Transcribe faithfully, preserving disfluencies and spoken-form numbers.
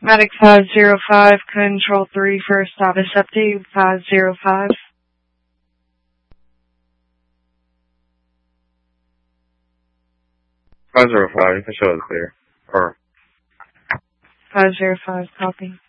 Medic five zero five, Control three for a status update, five zero five. five zero five, you can show it clear. Or five zero five, copy.